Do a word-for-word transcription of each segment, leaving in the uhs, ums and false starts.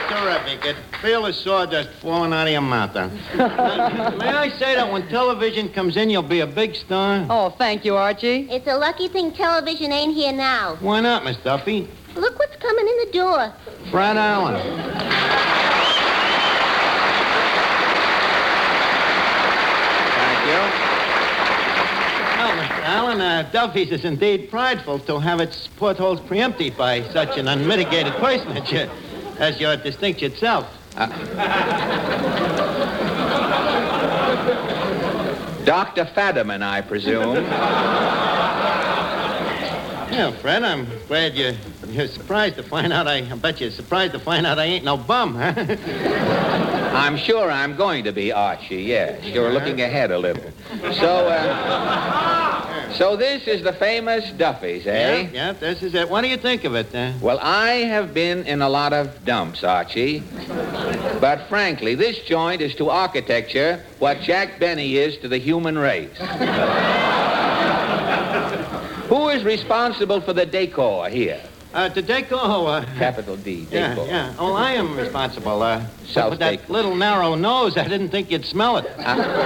terrific. It feel the sawdust falling out of your mouth. Huh? May I say that when television comes in, you'll be a big star? Oh, thank you, Archie. It's a lucky thing television ain't here now. Why not, Miss Duffy? Look what's coming in the door. Fred Allen. Thank you. Well, Mister Allen, uh, Duffy's is indeed prideful to have its portholes preempted by such an unmitigated personage uh, as your distinguished self. Uh, Doctor Fadiman, I presume. Yeah, Fred, I'm glad you, you're surprised to find out I... I bet you're surprised to find out I ain't no bum, huh? I'm sure I'm going to be, Archie, yes. You're looking ahead a little. So, uh, so this is the famous Duffy's, eh? Yeah, yeah, this is it. What do you think of it, uh? Well, I have been in a lot of dumps, Archie. But frankly, this joint is to architecture what Jack Benny is to the human race. Who is responsible for the decor here? Uh, the decor, uh... Capital D, Yeah, decor. yeah. Oh, I am responsible, uh... South with that decor. little narrow nose, I didn't think you'd smell it.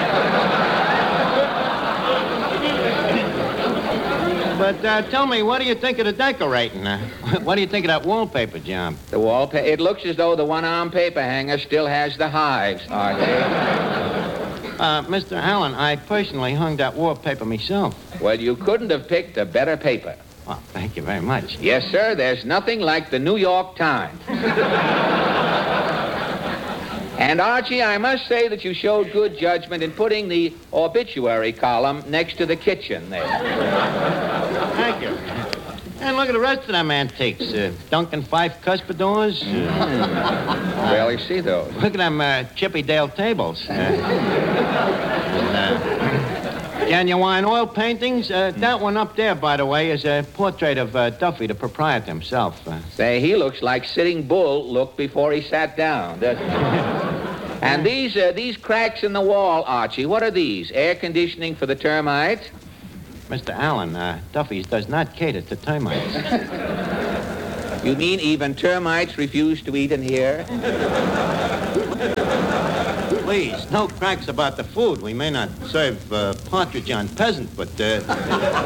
But, uh, tell me, what do you think of the decorating? Uh, what do you think of that wallpaper job? The wallpaper, it looks as though the one-arm paper hanger still has the hives, Archie. Uh, Mister Allen, I personally hung that wallpaper myself. Well, you couldn't have picked a better paper. Well, thank you very much. Yes, sir, there's nothing like the New York Times. And, Archie, I must say that you showed good judgment in putting the obituary column next to the kitchen there. Thank you. And look at the rest of them antiques. Uh, Duncan Fife cuspidors. Uh, Barely see those. look at them uh, Chippy Dale tables. Uh, and, uh, genuine oil paintings. Uh, that one up there, by the way, is a portrait of uh, Duffy, the proprietor himself. Uh, Say, he looks like Sitting Bull looked before he sat down, doesn't he? And these, uh, these cracks in the wall, Archie, what are these? Air conditioning for the termites? Mister Allen, uh, Duffy's does not cater to termites. You mean even termites refuse to eat in here? Please, no cracks about the food. We may not serve uh, partridge on peasant, but uh,